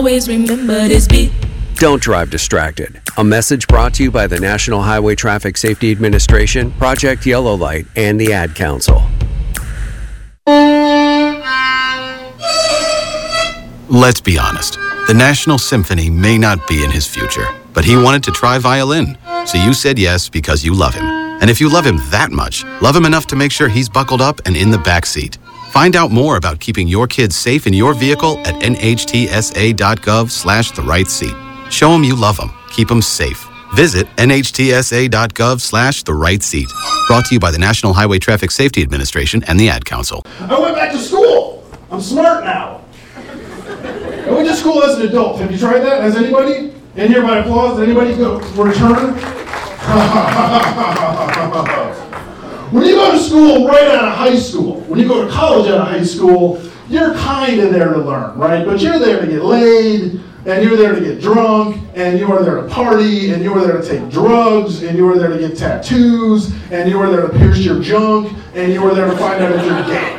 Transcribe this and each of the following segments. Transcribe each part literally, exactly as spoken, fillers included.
Always remember this beat. Don't drive distracted. A message brought to you by the National Highway Traffic Safety Administration, Project Yellow Light, and the Ad Council. Let's be honest. The National Symphony may not be in his future, but he wanted to try violin. So you said yes because you love him. And if you love him that much, love him enough to make sure he's buckled up and in the back seat. Find out more about keeping your kids safe in your vehicle at nhtsa.gov slash the right seat. Show him you love him. Keep him safe. Visit nhtsa.gov slash the right seat. Brought to you by the National Highway Traffic Safety Administration and the Ad Council. I went back to school. I'm smart now. I went to school as an adult. Have you tried that? Has anybody? And here by applause, did anybody go return? When you go to school right out of high school, when you go to college out of high school, you're kind of there to learn, right? But you're there to get laid, and you're there to get drunk, and you are there to party, and you are there to take drugs, and you are there to get tattoos, and you are there to pierce your junk, and you are there to find out if you're gay.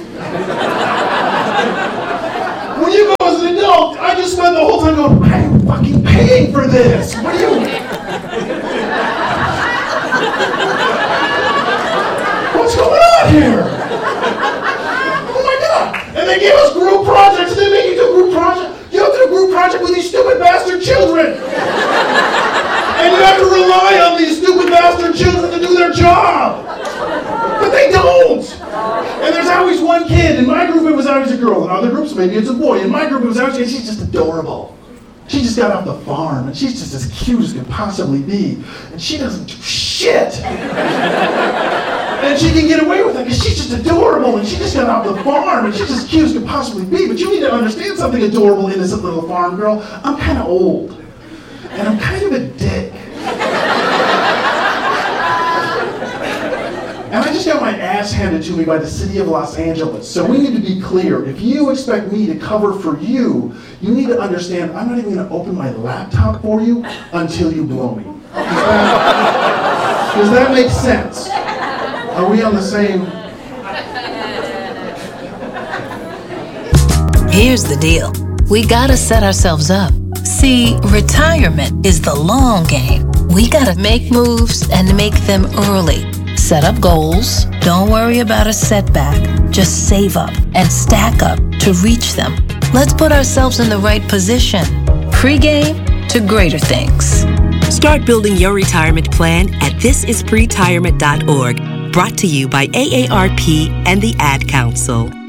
When you go as an adult, I just spent the whole time going, I'm fucking paying for this. What are you... What's going on here? Oh my God. And they gave us group projects. They make you do group projects. You have to do a group project with these stupid bastard children. And you have to rely on these stupid bastard children to do their job. But they don't. And there's always one kid. In my group, it was always a girl. In other groups, maybe it's a boy. In my group, it was always, and she's just adorable. She just got off the farm, and she's just as cute as can possibly be. And she doesn't do shit. And she can get away with it because she's just adorable, and she just got off the farm, and she's as cute as can possibly be. But you need to understand something, adorable, innocent little farm girl. I'm kind of old, and I'm kind of a dick. And I just got my ass handed to me by the city of Los Angeles. So we need to be clear. If you expect me to cover for you, you need to understand I'm not even going to open my laptop for you until you blow me. Does that, does that make sense? Are we on the same? Here's the deal. We gotta set ourselves up. See, retirement is the long game. We gotta make moves and make them early. Set up goals. Don't worry about a setback. Just save up and stack up to reach them. Let's put ourselves in the right position. Pre-game to greater things. Start building your retirement plan at this is pre retirement dot org. Brought to you by A A R P and the Ad Council.